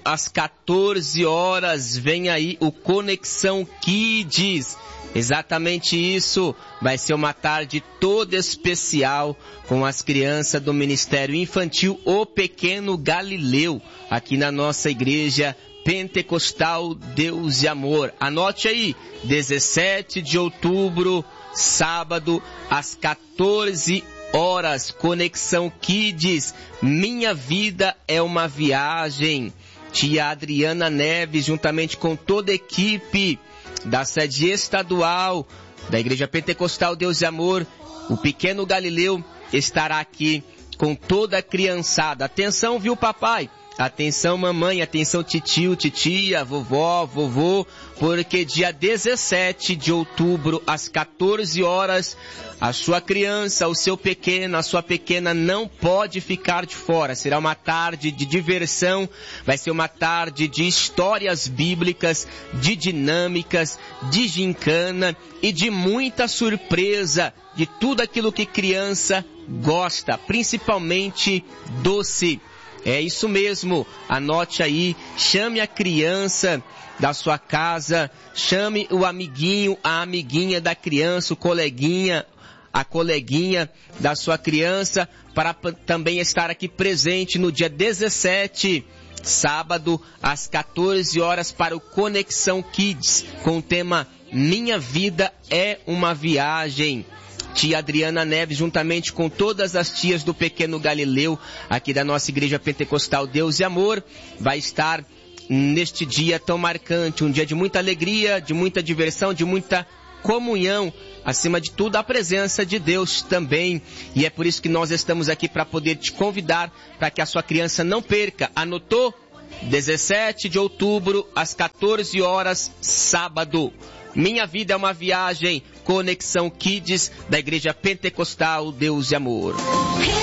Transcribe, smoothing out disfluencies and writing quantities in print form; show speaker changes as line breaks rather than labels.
às 14 horas, vem aí o Conexão Kids. Exatamente isso, vai ser uma tarde toda especial com as crianças do Ministério Infantil O Pequeno Galileu, aqui na nossa igreja Pentecostal Deus e Amor. Anote aí, 17 de outubro, sábado, às 14 horas, Conexão Kids, Minha Vida é uma Viagem. Tia Adriana Neves, juntamente com toda a equipe da sede estadual da Igreja Pentecostal Deus e Amor, o Pequeno Galileu estará aqui com toda a criançada. Atenção, viu, papai? Atenção, mamãe, atenção, titio, titia, vovó, vovô, porque dia 17 de outubro, às 14 horas, a sua criança, o seu pequeno, a sua pequena não pode ficar de fora. Será uma tarde de diversão, vai ser uma tarde de histórias bíblicas, de dinâmicas, de gincana e de muita surpresa, de tudo aquilo que criança gosta, principalmente doce. É isso mesmo, anote aí, chame a criança da sua casa, chame o amiguinho, a amiguinha da criança, o coleguinha, a coleguinha da sua criança, para também estar aqui presente no dia 17, sábado, às 14 horas, para o Conexão Kids, com o tema Minha Vida é uma Viagem. Tia Adriana Neves, juntamente com todas as tias do Pequeno Galileu, aqui da nossa Igreja Pentecostal Deus e Amor, vai estar neste dia tão marcante, um dia de muita alegria, de muita diversão, de muita comunhão, acima de tudo a presença de Deus também. E é por isso que nós estamos aqui para poder te convidar para que a sua criança não perca. Anotou? 17 de outubro, às 14 horas, sábado. Minha Vida é uma Viagem, Conexão Kids da Igreja Pentecostal Deus e Amor.